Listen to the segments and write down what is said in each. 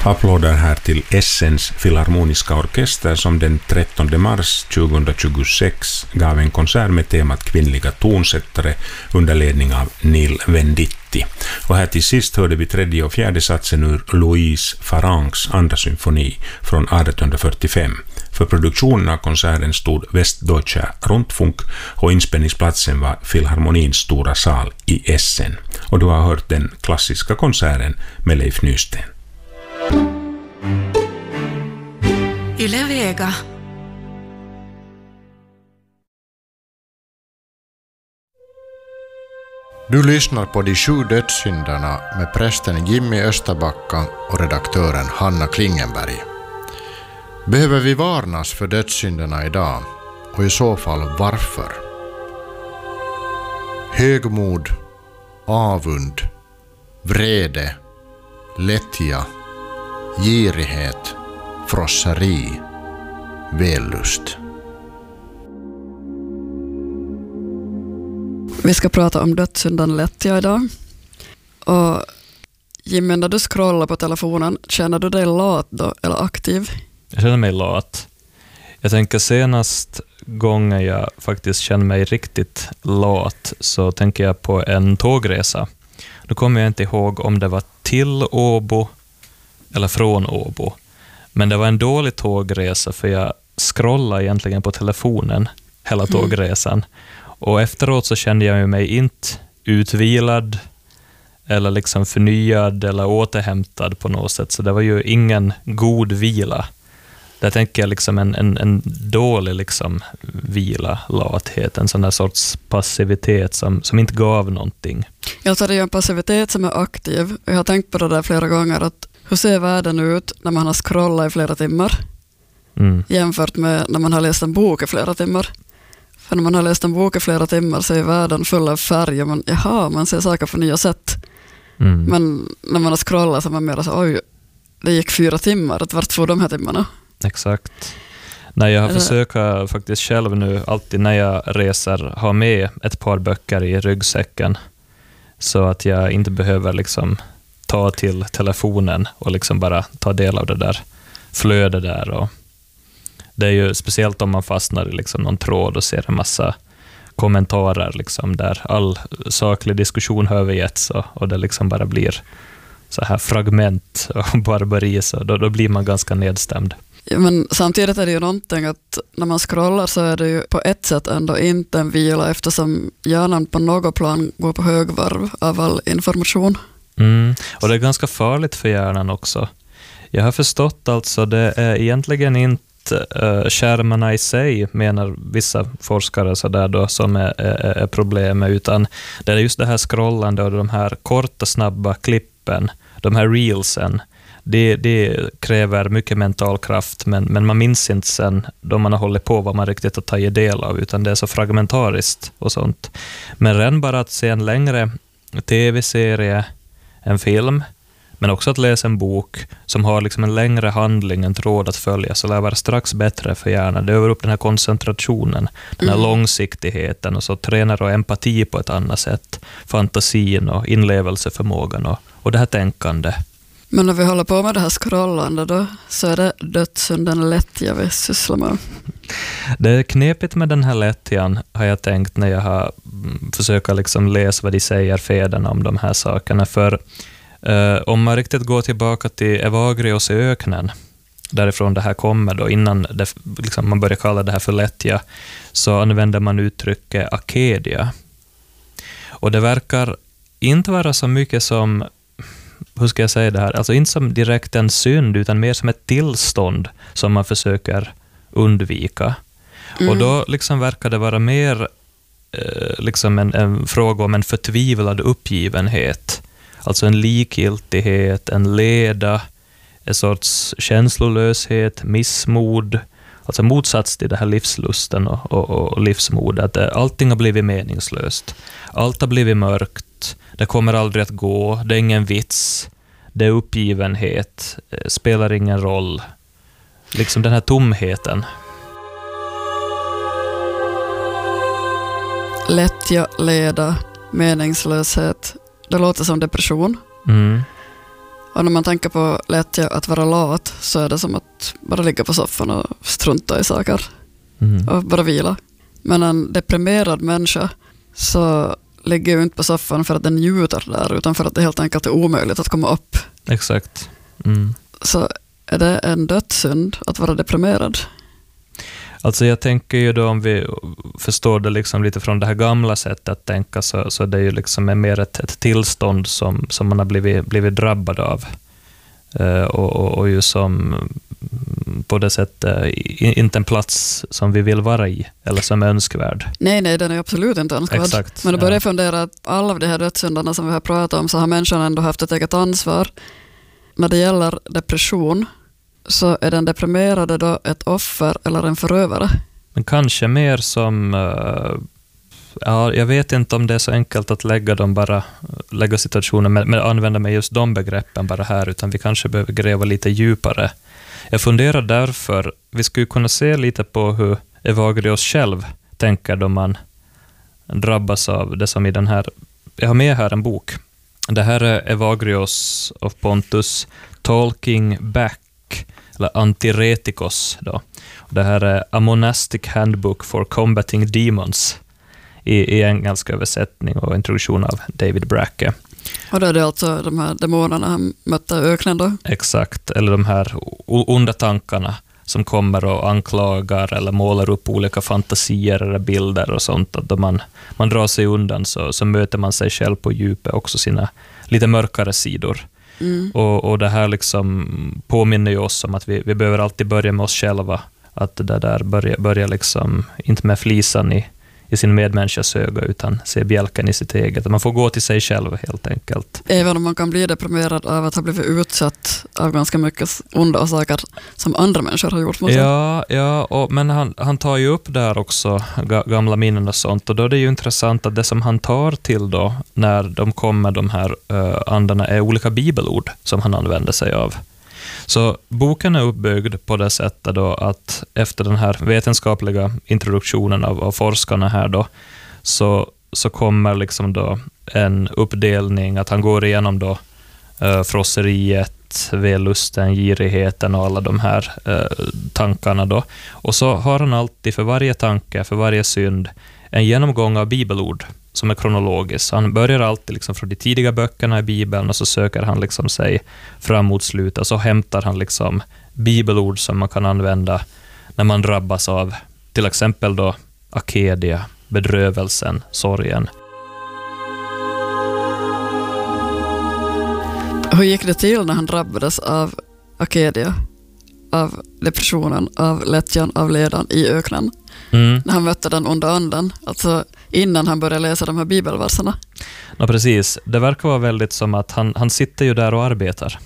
Applåder här till Essens Filharmoniska Orkester som den 13 mars 2026 gav en konsert med temat kvinnliga tonsättare under ledning av Neil Venditti. Och här till sist hörde vi tredje och fjärde satsen ur Louise Farangs andra symfoni från 1845. För produktionen av konserten stod Westdeutscher Rundfunk och inspelningsplatsen var Filharmonins stora sal i Essen. Och du har hört den klassiska konserten med Leif Nysten. Yle Vega. Du lyssnar på De 7 dödssynderna med prästen Jimmy Österbacka och redaktören Hanna Klingenberg. Behöver vi varnas för dödssynderna idag? Och i så fall varför? Högmod, avund, vrede, lättja, girighet, frosseri, vällust. Vi ska prata om dödssyndan lättja idag. Och Jimmy, när du scrollar på telefonen, känner du dig lat då eller aktiv? Jag känner mig lat. Jag tänker senast gången jag faktiskt känner mig riktigt lat så tänker jag på en tågresa. Då kommer jag inte ihåg om det var till Åbo eller från Åbo. Men det var en dålig tågresa för jag scrollade egentligen på telefonen hela tågresan. Och efteråt så kände jag mig inte utvilad eller liksom förnyad eller återhämtad på något sätt. Så det var ju ingen god vila. Där tänker jag liksom en dålig liksom vila, lathet, en sån där sorts passivitet som inte gav någonting. Jag tar det ju en passivitet som är aktiv. Jag har tänkt på det där flera gånger, att hur ser världen ut när man har scrollat i flera timmar jämfört med när man har läst en bok i flera timmar. För när man har läst en bok i flera timmar så är världen full av färg och man ser saker på nya sätt. Men när man har scrollat så är man mer så, oj, det gick 4 timmar, vart får de här timmarna? Exakt. När jag har försökt faktiskt själv nu, alltid när jag reser, ha med ett par böcker i ryggsäcken så att jag inte behöver liksom ta till telefonen och liksom bara ta del av det där flödet där. Och det är ju speciellt om man fastnar i liksom någon tråd och ser en massa kommentarer liksom där all saklig diskussion har övergetts och det liksom bara blir så här fragment och barbari, så då blir man ganska nedstämd. Ja, men samtidigt är det ju någonting att när man scrollar så är det ju på ett sätt ändå inte en vila, eftersom hjärnan på något plan går på högvarv av all information. Och det är ganska farligt för hjärnan också. Jag har förstått alltså det är egentligen inte skärmarna i sig, menar vissa forskare så där då, som är problemet, utan det är just det här scrollande och de här korta snabba klippen, de här reelsen. Det kräver mycket mental kraft, men man minns inte sen då man har hållit på vad man riktigt har tagit del av, utan det är så fragmentariskt och sånt. Men redan bara att se en längre tv-serie, en film, men också att läsa en bok som har liksom en längre handling, en tråd att följa, så lär vara strax bättre för hjärnan. Det övar upp den här koncentrationen, den här långsiktigheten, och så tränar och empati på ett annat sätt, fantasin och inlevelseförmågan och det här tänkande. Men när vi håller på med det här scrollande då, så är det dödssynden lättja vi sysslar med. Det är knepigt med den här lättjan, har jag tänkt när jag har försökt liksom läsa vad de säger fäderna om de här sakerna. För om man riktigt går tillbaka till Evagrios i öknen, därifrån det här kommer då, innan det, liksom man börjar kalla det här för lättja, så använder man uttrycket akedia. Och det verkar inte vara så mycket som, hur ska jag säga det här, alltså inte som direkt en synd, utan mer som ett tillstånd som man försöker undvika. Och då liksom verkar det vara mer liksom en fråga om en förtvivlad uppgivenhet. Alltså en likgiltighet, en leda, en sorts känslolöshet, missmod. Alltså motsats till det här livslusten och livsmodet. Allting har blivit meningslöst. Allt har blivit mörkt. Det kommer aldrig att gå. Det är ingen vits. Det är uppgivenhet. Spelar ingen roll. Liksom den här tomheten. Lättja, leda, meningslöshet. Det låter som depression. Och när man tänker på lättja att vara lat så är det som att bara ligga på soffan och strunta i saker och bara vila. Men en deprimerad människa så ligger ju inte på soffan för att den njuter där utan för att det helt enkelt är omöjligt att komma upp. Exakt. Så är det en dödssynd att vara deprimerad? Alltså jag tänker ju då, om vi förstår det liksom lite från det här gamla sättet att tänka, så är det ju liksom mer ett tillstånd som man har blivit drabbad av. Och ju som på det sättet inte en plats som vi vill vara i eller som är önskvärd. Nej, den är absolut inte önskvärd. Exakt, men då börjar jag fundera att alla av de här dödssynderna som vi har pratat om så har människan ändå haft ett eget ansvar. När det gäller depression så är den deprimerade då ett offer eller en förövare? Men kanske mer som... jag vet inte om det är så enkelt att lägga situationen med använda med just de begreppen bara här, utan vi kanske behöver gräva lite djupare. Jag funderar därför, vi skulle kunna se lite på hur Evagrios själv tänker då man drabbas av det som i den här... Jag har med här en bok. Det här är Evagrios of Pontus Talking Back, eller Antiretikos då. Det här är A Monastic Handbook for Combating Demons i engelsk översättning och introduktion av David Bracke. Och då är det alltså de här demonerna han mötte i öknen då? Exakt, eller de här onda tankarna som kommer och anklagar eller målar upp olika fantasier eller bilder och sånt. Att då man drar sig undan så möter man sig själv på djupet, också sina lite mörkare sidor. Och det här liksom påminner ju oss om att vi behöver alltid börja med oss själva. Att det där börja liksom inte med flisan i sin medmänniskas öga utan se bjälken i sitt eget. Man får gå till sig själv helt enkelt. Även om man kan bli deprimerad av att ha blivit utsatt av ganska mycket onda saker som andra människor har gjort mot sig. Ja, men han tar ju upp där också gamla minnen och sånt, och då är det ju intressant att det som han tar till då när de kommer, de här andarna, är olika bibelord som han använder sig av. Så boken är uppbyggd på det sättet då att efter den här vetenskapliga introduktionen av forskarna här då så kommer liksom då en uppdelning att han går igenom då frosseriet, vellusten, girigheten och alla de här tankarna då. Och så har han alltid för varje tanke, för varje synd en genomgång av bibelord som är kronologisk. Han börjar alltid liksom från de tidiga böckerna i Bibeln och så söker han liksom sig fram mot slutet och så hämtar han liksom bibelord som man kan använda när man drabbas av till exempel då akedia, bedrövelsen, sorgen. Hur gick det till när han drabbades av akedia, av depressionen, av lättjan, av ledan i öknen? När han mötte den onda anden, alltså innan han började läsa de här bibelverserna. Ja, precis. Det verkar vara väldigt som att han sitter ju där och arbetar.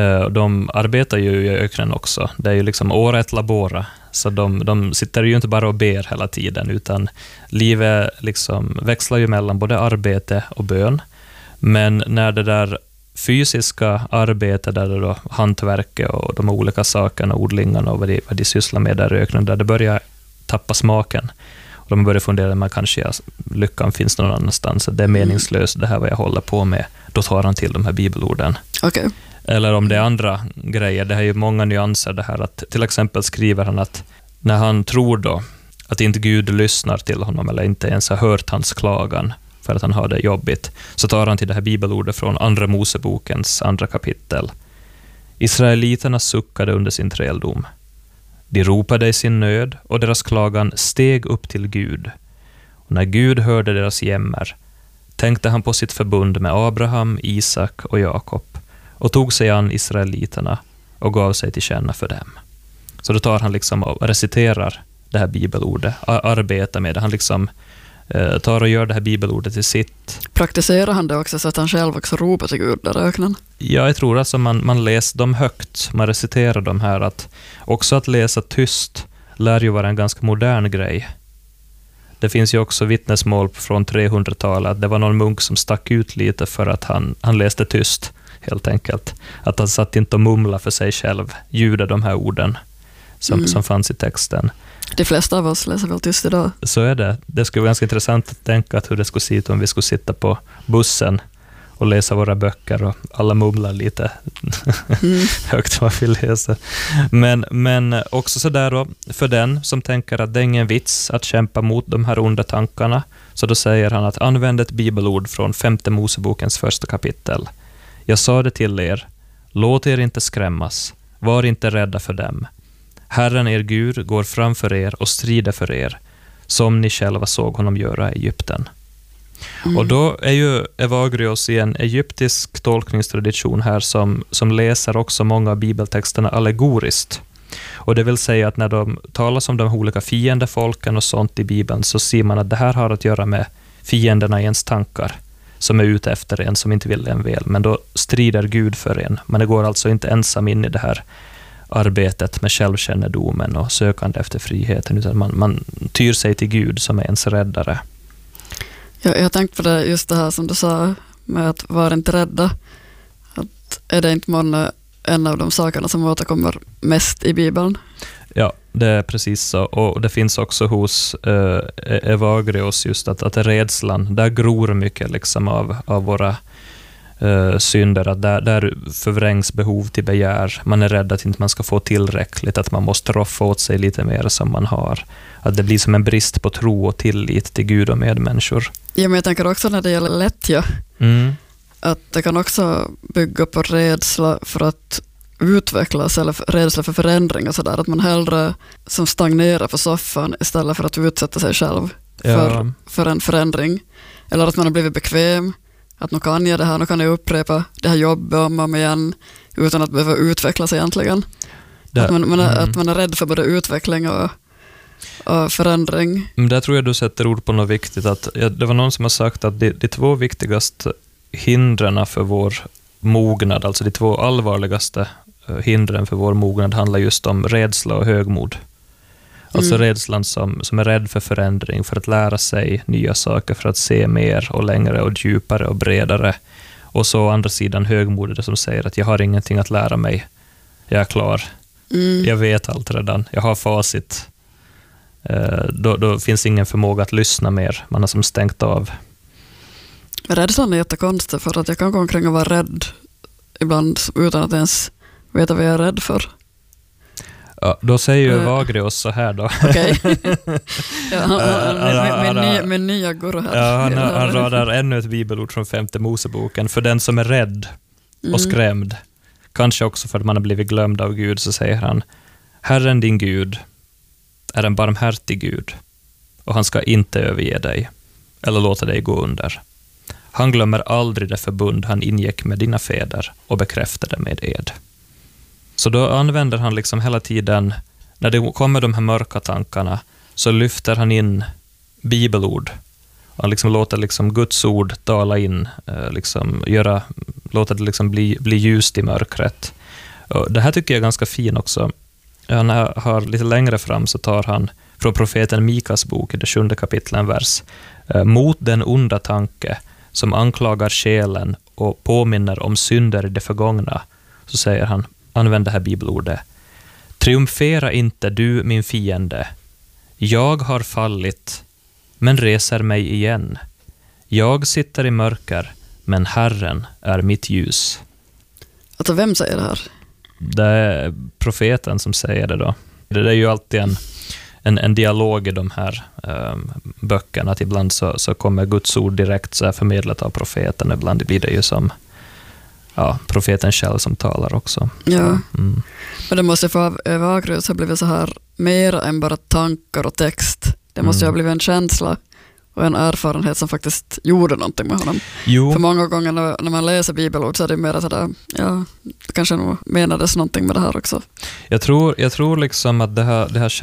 De arbetar ju i öknen också. Det är ju liksom ora et labora. Så de sitter ju inte bara och ber hela tiden, utan livet liksom växlar ju mellan både arbete och bön. Men när det där fysiska arbetet, där det då hantverket och de olika sakerna, odlingarna och vad de sysslar med där i öknen, där det börjar tappa smaken. Och de börjar fundera, men kanske lyckan finns någon annanstans. Det är meningslöst, det här vad jag håller på med. Då tar han till de här bibelorden. Okay. Eller om det är andra grejer, det är ju många nyanser det här. Att till exempel skriver han att när han tror då att inte Gud lyssnar till honom eller inte ens har hört hans klagan för att han har det jobbigt, så tar han till det här bibelordet från andra Mosebokens 2 kapitel. Israeliterna suckade under sin träldom. De ropade i sin nöd och deras klagan steg upp till Gud. Och när Gud hörde deras jämmer tänkte han på sitt förbund med Abraham, Isak och Jakob och tog sig an israeliterna och gav sig till känna för dem. Så då tar han liksom och reciterar det här bibelordet, arbetar med det. Han liksom tar och gör det här bibelordet till sitt. Praktiserar han det också så att han själv också ropar till Gud där i öknen? Ja, jag tror alltså man läser dem högt, man reciterar dem här. Att också att läsa tyst lär ju vara en ganska modern grej. Det finns ju också vittnesmål från 300-talet att det var någon munk som stack ut lite för att han läste tyst, helt enkelt. Att han satt inte och mumla för sig själv, ljuda de här orden som fanns i texten. De flesta av oss läser väl tyst idag. Så är det. Det skulle vara ganska intressant att tänka att hur det skulle se ut om vi skulle sitta på bussen och läsa våra böcker och alla mumlar lite högt vad vi läser. Men också så där då, för den som tänker att det är ingen vits att kämpa mot de här onda tankarna, så då säger han att använd ett bibelord från 5:e Mosebokens 1:a kapitel. Jag sa det till er, låt er inte skrämmas, var inte rädda för dem. Herren er Gud går framför er och strider för er, som ni själva såg honom göra i Egypten. Och då är ju Evagrios i en egyptisk tolkningstradition här som läser också många av bibeltexterna allegoriskt. Och det vill säga att när de talas om de olika fiendefolken och sånt i Bibeln, så ser man att det här har att göra med fienderna i ens tankar som är ute efter en, som inte vill en väl. Men då strider Gud för en. Men det går alltså inte ensam in i det här arbetet med självkännedomen och sökande efter friheten, utan man tyr sig till Gud som är ens räddare. Jag har tänkt på det, just det här som du sa med att vara inte rädda. Att är det inte många en av de sakerna som återkommer mest i Bibeln? Ja, det är precis så. Och det finns också hos Evagrios just att rädslan, där gror mycket liksom av våra synder, att där förvrängs behov till begär. Man är rädd att inte man ska få tillräckligt, att man måste roffa åt sig lite mer som man har. Att det blir som en brist på tro och tillit till Gud och medmänniskor. Ja, men jag tänker också när det gäller lättja, att det kan också bygga på rädsla för att utvecklas eller rädsla för förändring och sådär. Att man hellre som stagnerar på soffan istället för att utsätta sig själv för en förändring. Eller att man har blivit bekväm. Att nu kan jag det här, nu kan jag upprepa det här jobbet om igen utan att behöva utvecklas egentligen. Att man är rädd för både utveckling och förändring. Men där tror jag du sätter ord på något viktigt. Att, det var någon som har sagt att de 2 viktigaste hindren för vår mognad, alltså de 2 allvarligaste hindren för vår mognad, handlar just om rädsla och högmod. Alltså rädslan som är rädd för förändring, för att lära sig nya saker, för att se mer och längre och djupare och bredare. Och så å andra sidan högmodet som säger att jag har ingenting att lära mig. Jag är klar. Jag vet allt redan. Jag har facit. Då finns ingen förmåga att lyssna mer. Man har som stängt av. Rädslan är jättekonstig, för att jag kan gå omkring och vara rädd ibland utan att ens veta vad jag är rädd för. Ja, då säger ju Evagrios så här då. Okej. Min nya guru här. Ja, han radar ännu ett bibelord från 5:e Moseboken. För den som är rädd och skrämd, kanske också för att man har blivit glömd av Gud, så säger han: Herren din Gud är en barmhärtig Gud, och han ska inte överge dig eller låta dig gå under. Han glömmer aldrig det förbund han ingick med dina fäder och bekräftade med ed. Så då använder han liksom hela tiden, när det kommer de här mörka tankarna, så lyfter han in bibelord. Han liksom låter liksom Guds ord tala in, låter det liksom bli ljust i mörkret. Och det här tycker jag är ganska fin också. Han har lite längre fram, så tar han från profeten Mikas bok i det 7:e kapitlet en vers. Mot den onda tanke som anklagar själen och påminner om synder i det förgångna, så säger han, använd det här bibelordet: triumfera inte du min fiende. Jag har fallit, men reser mig igen. Jag sitter i mörker, men Herren är mitt ljus. Alltså, vem säger det här? Det är profeten som säger det då. Det är ju alltid en dialog i de här böckerna, att ibland så kommer Guds ord direkt så här förmedlat av profeten. Ibland blir det ju som profeten själv som talar också. Ja, men det måste få Evagrios ha blivit så här mer än bara tankar och text. Det måste ju ha blivit en känsla och en erfarenhet som faktiskt gjorde någonting med honom. Jo. För många gånger när man läser bibelord så är det mer sådär, det kanske nog menades någonting med det här också. Jag tror liksom att det här